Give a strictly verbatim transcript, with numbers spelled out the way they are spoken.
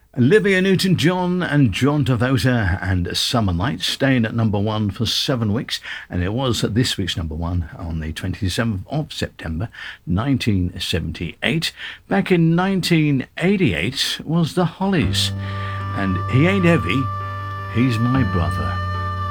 Olivia Newton-John and John Travolta and Summer Nights staying at number one for seven weeks, and it was this week's number one on the twenty-seventh of September nineteen seventy-eight. Back in nineteen eighty-eight was the Hollies, and He Ain't Heavy, He's My Brother.